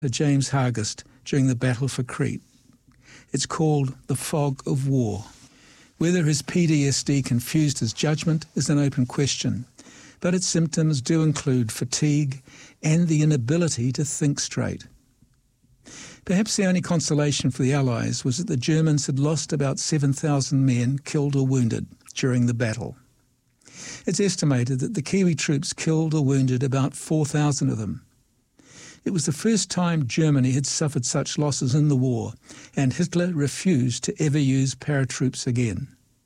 James Hargest during the battle for Crete. It's called The Fog of War. Whether his PTSD confused his judgment is an open question, but its symptoms do include fatigue and the inability to think straight. Perhaps the only consolation for the Allies was that the Germans had lost about 7,000 men killed or wounded during the battle. It's estimated that the Kiwi troops killed or wounded about 4,000 of them. It was the first time Germany had suffered such losses in the war, and Hitler refused to ever use paratroops again.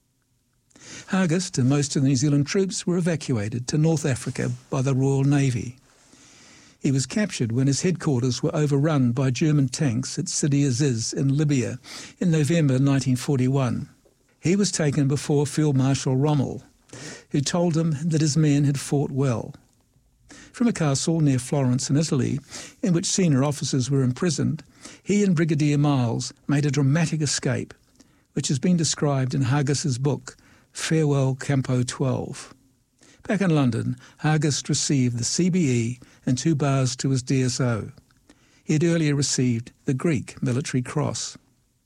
Hargest and most of the New Zealand troops were evacuated to North Africa by the Royal Navy. He was captured when his headquarters were overrun by German tanks at Sidi Aziz in Libya in November 1941. He was taken before Field Marshal Rommel, who told him that his men had fought well. From a castle near Florence in Italy, in which senior officers were imprisoned, he and Brigadier Miles made a dramatic escape, which has been described in Hargest's book, Farewell Campo 12. Back in London, Hargest received the CBE and 2 bars to his DSO. He had earlier received the Greek Military Cross.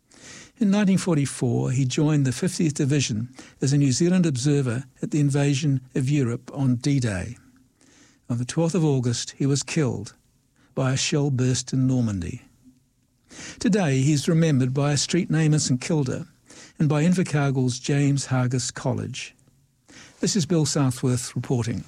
In 1944, he joined the 50th Division as a New Zealand observer at the invasion of Europe on D-Day. On the 12th of August, he was killed by a shell burst in Normandy. Today, he is remembered by a street name in St Kilda and by Invercargill's James Hargest College. This is Bill Southworth reporting.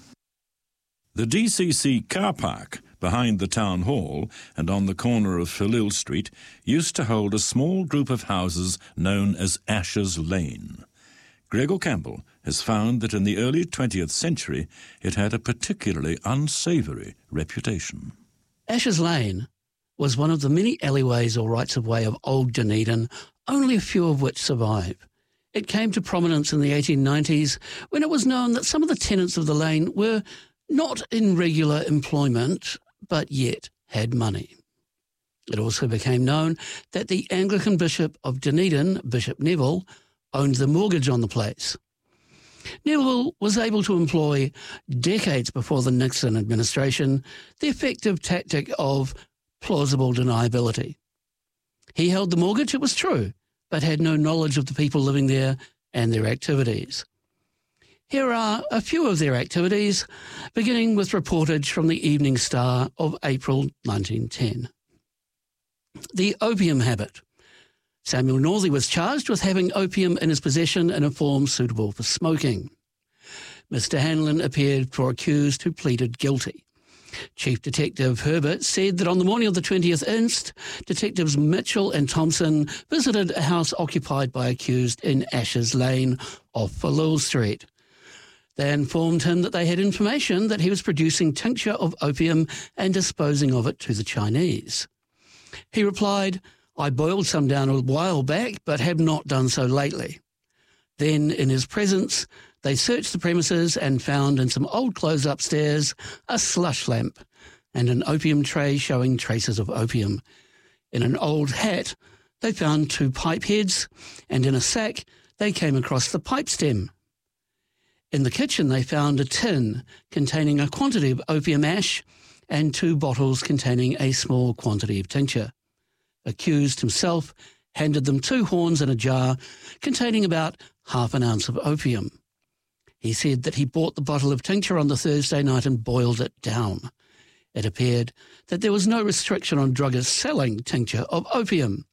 The DCC car park behind the town hall and on the corner of Philil Street used to hold a small group of houses known as Ashes Lane. Gregor Campbell has found that in the early 20th century it had a particularly unsavoury reputation. Ashes Lane was one of the many alleyways or rights-of-way of Old Dunedin, only a few of which survive. It came to prominence in the 1890s when it was known that some of the tenants of the lane were not in regular employment, but yet had money. It also became known that the Anglican Bishop of Dunedin, Bishop Neville, owned the mortgage on the place. Neville was able to employ, decades before the Nixon administration, the effective tactic of plausible deniability. He held the mortgage, it was true, but had no knowledge of the people living there and their activities. Here are a few of their activities, beginning with reportage from the Evening Star of April 1910. The opium habit. Samuel Northey was charged with having opium in his possession in a form suitable for smoking. Mr. Hanlon appeared for accused who pleaded guilty. Chief Detective Herbert said that on the morning of the 20th inst, Detectives Mitchell and Thompson visited a house occupied by accused in Ashes Lane off Philil Street. They informed him that they had information that he was producing tincture of opium and disposing of it to the Chinese. He replied, "I boiled some down a while back, but have not done so lately." Then, in his presence, they searched the premises and found in some old clothes upstairs a slush lamp and an opium tray showing traces of opium. In an old hat, they found 2 pipe heads, and in a sack, they came across the pipe stem. In the kitchen, they found a tin containing a quantity of opium ash and 2 bottles containing a small quantity of tincture. Accused himself handed them 2 horns and a jar containing about half an ounce of opium. He said that he bought the bottle of tincture on the Thursday night and boiled it down. It appeared that there was no restriction on druggists selling tincture of opium.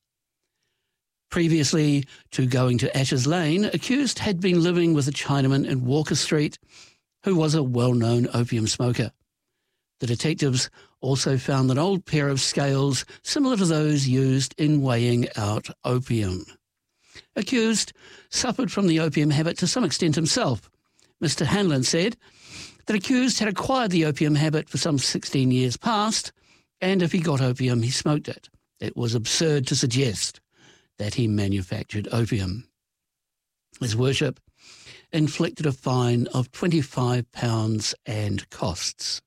Previously to going to Ashes Lane, accused had been living with a Chinaman in Walker Street who was a well-known opium smoker. The detectives also found an old pair of scales similar to those used in weighing out opium. Accused suffered from the opium habit to some extent himself. Mr. Hanlon said that accused had acquired the opium habit for some 16 years past, and if he got opium, he smoked it. It was absurd to suggest that he manufactured opium. His worship inflicted a fine of £25 and costs.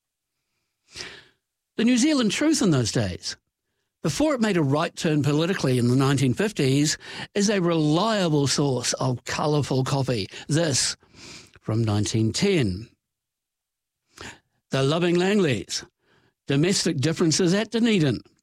The New Zealand Truth in those days, before it made a right turn politically in the 1950s, is a reliable source of colourful copy. This from 1910. The Loving Langleys. Domestic differences at Dunedin.